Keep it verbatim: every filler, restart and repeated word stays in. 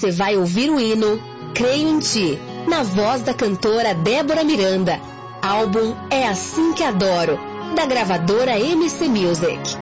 você vai ouvir o hino Creio em Ti, na voz da cantora Débora Miranda. Álbum É Assim Que Adoro, da gravadora M C Music.